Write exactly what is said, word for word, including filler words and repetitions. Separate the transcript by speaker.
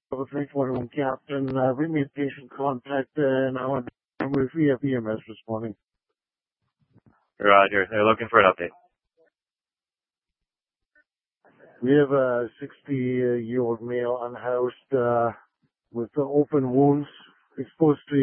Speaker 1: Level three twenty-one, Captain. Uh, bring me a patient contact, uh, and I want to with E F E M S responding.
Speaker 2: Roger. They're looking for an update.
Speaker 1: We have a sixty-year-old male unhoused, uh, with uh, open wounds, exposed to